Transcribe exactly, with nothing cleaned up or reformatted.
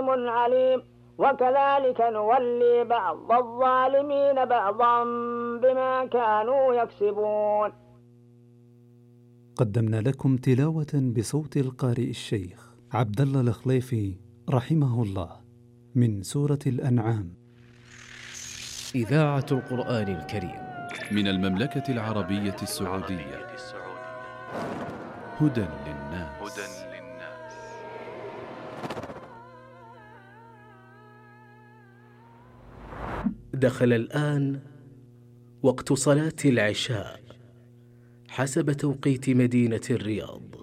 عليم. وكذلك نولي بعض الظالمين بعضا بما كانوا يكسبون. قدمنا لكم تلاوة بصوت القارئ الشيخ عبد الله الخليفي رحمه الله من سورة الأنعام. إذاعة القرآن الكريم من المملكة العربية السعودية. هدى للناس. دخل الآن وقت صلاة العشاء حسب توقيت مدينة الرياض.